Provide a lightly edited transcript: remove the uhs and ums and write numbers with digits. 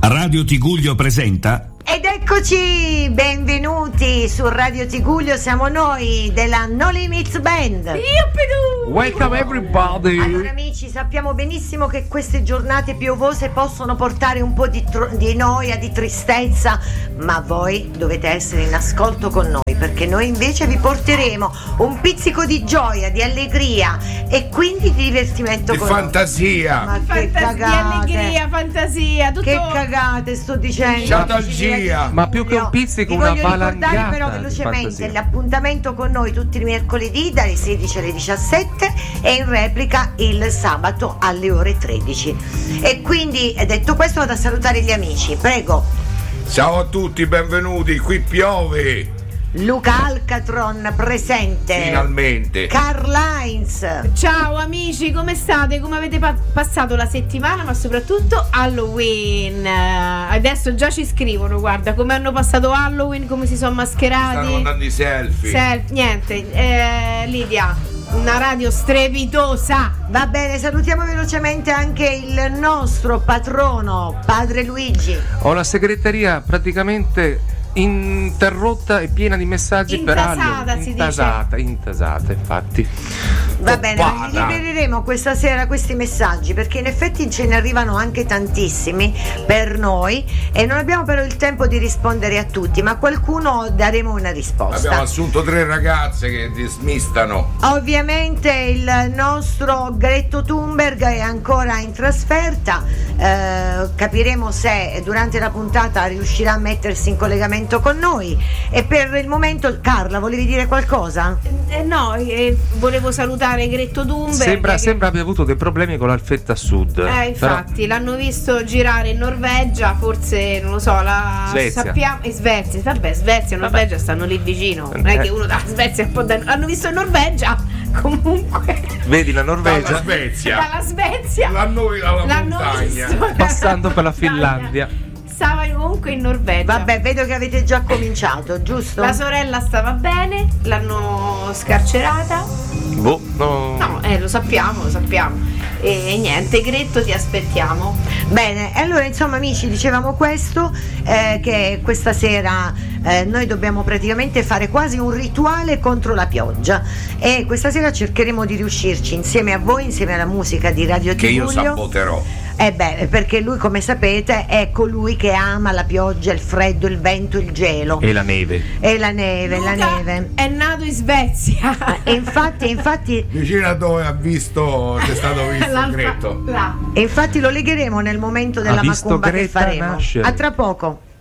Radio Tiguglio presenta. Ed eccoci, benvenuti su Radio Tiguglio, siamo noi della No Limits Band. Welcome everybody. Allora amici, sappiamo benissimo che queste giornate piovose possono portare un po' di noia, di tristezza, ma voi dovete essere in ascolto con noi, perché noi invece vi porteremo un pizzico di gioia, di allegria e quindi di divertimento Di con fantasia. noi. Ma che cagate, di allegria, fantasia, tutto. che cagate sto dicendo. Nostalgia. Ma più che un pizzico, Vi una voglio ricordare valangata però di velocemente fantasia. l'appuntamento con noi tutti i mercoledì dalle 16 alle 17 e in replica il sabato alle ore 13. E quindi detto questo vado a salutare gli amici, prego. Ciao a tutti, benvenuti, qui piove. Luca Alcatron presente. Finalmente. Karl Heinz. Ciao amici, come state? Come avete passato la settimana, ma soprattutto Halloween? Adesso già ci scrivono, guarda, come hanno passato Halloween, come si sono mascherati. Stanno mandando i selfie. Niente, Lidia, una radio strepitosa. Va bene, salutiamo velocemente anche il nostro patrono, Padre Luigi. Ho la segreteria praticamente interrotta e piena di messaggi Intasata, per si intasata, infatti. Va bene, ma Toppata. libereremo questa sera questi messaggi perché in effetti ce ne arrivano anche tantissimi per noi e non abbiamo però il tempo di rispondere a tutti, ma a qualcuno daremo una risposta. Abbiamo assunto 3 ragazze che dismistano. Ovviamente il nostro Gretto Thunberg è ancora in trasferta, capiremo se durante la puntata riuscirà a mettersi in collegamento con noi. E per il momento, Carla, volevi dire qualcosa? No, volevo salutare Gretto Thunberg. Sembra abbia avuto dei problemi con l'Alfetta Sud. Infatti, l'hanno visto girare in Norvegia, forse non lo so, Svezia. sappiamo, in Svezia. Vabbè, Svezia e Norvegia stanno lì vicino. Non è che uno da Svezia può l'hanno visto in Norvegia. Comunque. Vedi la Dalla Norvegia Svezia. Dalla Svezia. L'hanno dalla L'hanno montagna. visto. passando per la Finlandia. Stava comunque in Norvegia. Vabbè, vedo che avete già cominciato, giusto? La sorella stava bene, l'hanno scarcerata. Boh, no. No, lo sappiamo. E niente, Gretto, ti aspettiamo. Bene, e allora insomma amici, dicevamo questo, che questa sera noi dobbiamo praticamente fare quasi un rituale contro la pioggia e questa sera cercheremo di riuscirci insieme a voi, insieme alla musica di Radio Che io Tiguglio. saboterò. Perché lui, come sapete, è colui che ama la pioggia, il freddo, il vento, il gelo E la neve. e la neve, Luca la neve. è nato in Svezia. E infatti Vicino a dove ha visto, c'è stato visto L'altra- Gretto. là. lo legheremo nel momento della Ha visto macumba che Greta faremo. nascere. A tra poco.